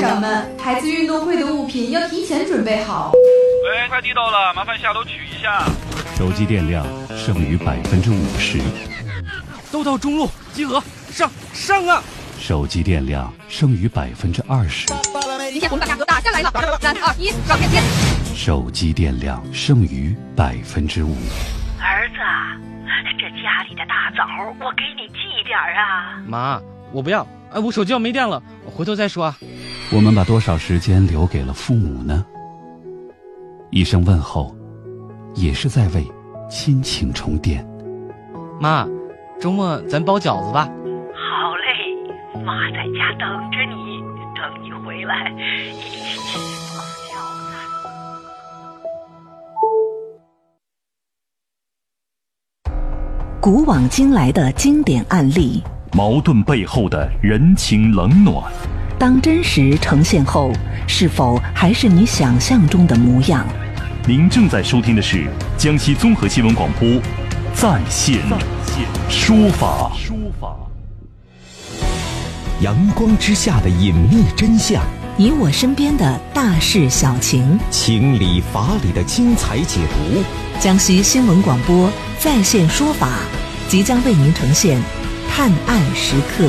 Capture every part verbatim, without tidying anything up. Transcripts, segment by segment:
长们，孩子运动会的物品要提前准备好。 喂，快递到了，麻烦下楼取一下。 手机电量剩余百分之五十。 都到中路，集合，上上啊！ 手机电量剩余百分之二十。 今天红大价格打下来了，三二一，上天天。 手机电量剩余百分之五。 儿子，这家里的大枣我给你寄点啊。 妈，我不要，哎，我手机要没电了，我回头再说啊。 我们把多少时间留给了父母呢？一声问候，也是在为亲情充电。 妈，周末咱包饺子吧。 好嘞，妈在家等着你，等你回来一起去包饺子。 古往今来的经典案例， 矛盾背后的人情冷暖， 当真实呈现后，是否还是你想象中的模样？ 您正在收听的是江西综合新闻广播在线说法。 阳光之下的隐秘真相， 你我身边的大事小情， 情理法理的精彩解读。 江西新闻广播在线说法即将为您呈现探案时刻。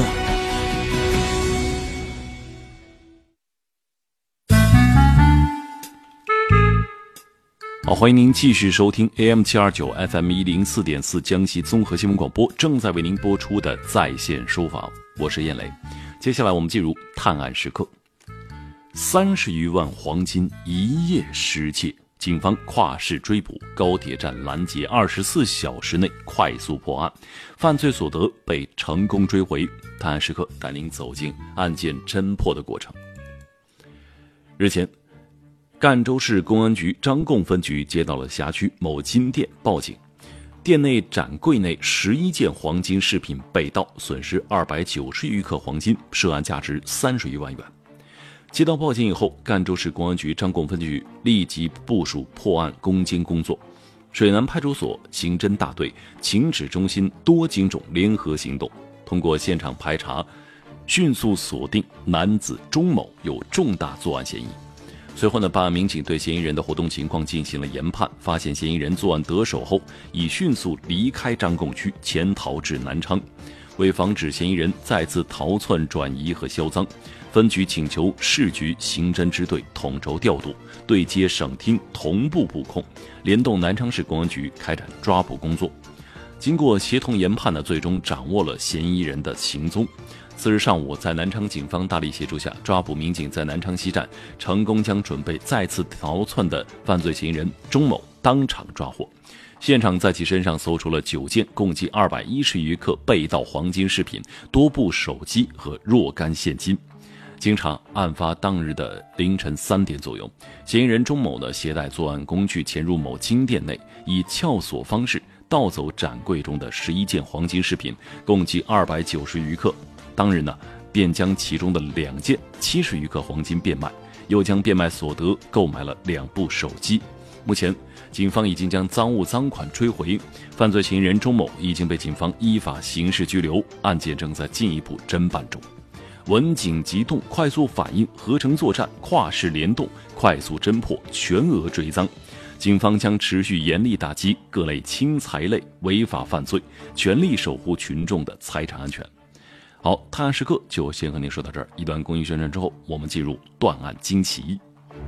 好，欢迎您继续收听 A M 七二九 F M 一零四点四江西综合新闻广播正在为您播出的在线说法，我是燕雷。接下来我们进入探案时刻。三十余万黄金一夜失窃，警方跨市追捕，高铁站拦截，二十四小时内快速破案，犯罪所得被成功追回。探案时刻带您走进案件侦破的过程。日前，赣州市公安局张贡分局接到了辖区某金店报警，店内展柜内十一件黄金饰品被盗，损失二百九十余克黄金，涉案价值三十余万元。接到报警以后，赣州市公安局张贡分局立即部署破案攻坚工作，水南派出所刑侦大队、情指中心多警种联合行动，通过现场排查，迅速锁定男子钟某有重大作案嫌疑。随后呢，办案民警对嫌疑人的活动情况进行了研判，发现嫌疑人作案得手后，已迅速离开张贡区，潜逃至南昌。为防止嫌疑人再次逃窜、转移和销赃，分局请求市局刑侦支队统筹调度，对接省厅同步布控，联动南昌市公安局开展抓捕工作。经过协同研判呢，最终掌握了嫌疑人的行踪。次日上午，在南昌警方大力协助下，抓捕民警在南昌西站成功将准备再次逃窜的犯罪嫌疑人钟某当场抓获。现场在其身上搜出了九件共计二百一十余克被盗黄金饰品、多部手机和若干现金。经查，案发当日的凌晨三点左右，嫌疑人钟某呢携带作案工具潜入某金店内，以撬锁方式盗走展柜中的十一件黄金饰品，共计二百九十余克。当日呢，便将其中的两件七十余克黄金变卖，又将变卖所得购买了两部手机。目前，警方已经将赃物赃款追回，犯罪嫌疑人钟某已经被警方依法刑事拘留，案件正在进一步侦办中。稳警急动，快速反应，合成作战，跨市联动，快速侦破，全额追赃。警方将持续严厉打击各类轻财类违法犯罪，全力守护群众的财产安全。好，探案时刻就先和您说到这儿。一段公益宣传之后，我们进入断案惊奇。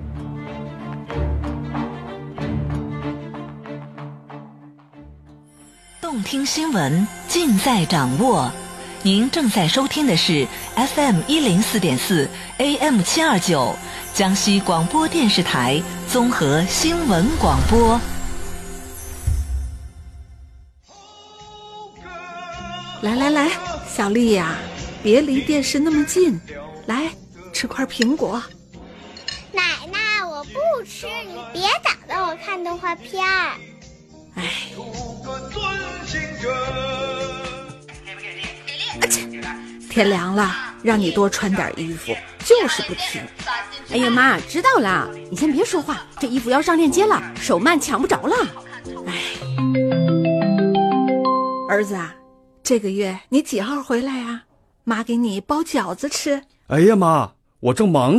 动听新闻尽在掌握。您正在收听的是 F M 一零四点四 A M 七二九江西广播电视台综合新闻广播。 来来来，小丽呀、啊，别离电视那么近，来吃块苹果。 奶奶，我不吃，你别打断我看动画片儿。 哎，天凉了，让你多穿点衣服，就是不听。 哎呀妈，知道了，你先别说话，这衣服要上链接了，手慢抢不着了。 哎，儿子啊，这个月你几号回来啊？妈给你包饺子吃。 哎呀妈，我正忙